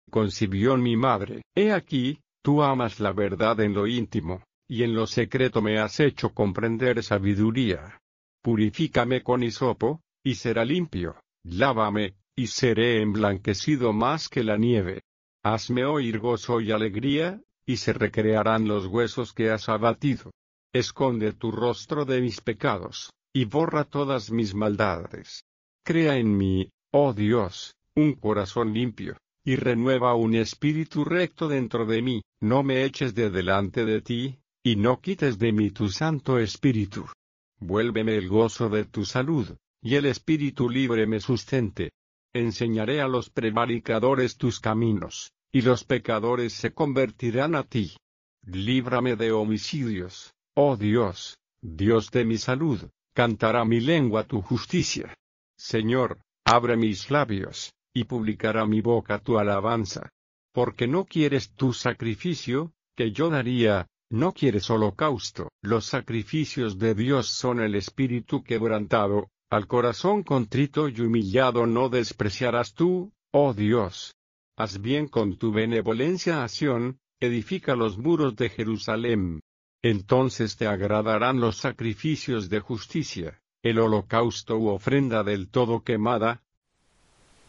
concibió mi madre. He aquí, tú amas la verdad en lo íntimo, y en lo secreto me has hecho comprender sabiduría. Purifícame con hisopo, y será limpio, lávame, y seré emblanquecido más que la nieve. Hazme oír gozo y alegría, y se recrearán los huesos que has abatido. Esconde tu rostro de mis pecados, y borra todas mis maldades. Crea en mí, oh Dios, un corazón limpio, y renueva un espíritu recto dentro de mí. No me eches de delante de ti, y no quites de mí tu Santo Espíritu. Vuélveme el gozo de tu salud, y el espíritu libre me sustente. Enseñaré a los prevaricadores tus caminos, y los pecadores se convertirán a ti. Líbrame de homicidios, oh Dios, Dios de mi salud, cantará mi lengua tu justicia. Señor, abre mis labios, y publicará mi boca tu alabanza. Porque no quieres tu sacrificio, que yo daría, no quieres holocausto. Los sacrificios de Dios son el espíritu quebrantado, al corazón contrito y humillado no despreciarás tú, oh Dios. Haz bien con tu benevolencia a Sión, edifica los muros de Jerusalén. Entonces te agradarán los sacrificios de justicia, el holocausto u ofrenda del todo quemada,